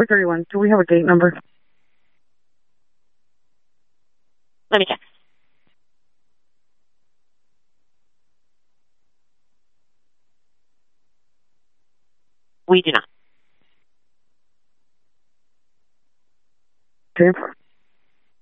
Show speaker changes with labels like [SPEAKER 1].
[SPEAKER 1] 431. Do we have a gate number?
[SPEAKER 2] Let me check. We do not.
[SPEAKER 1] Okay.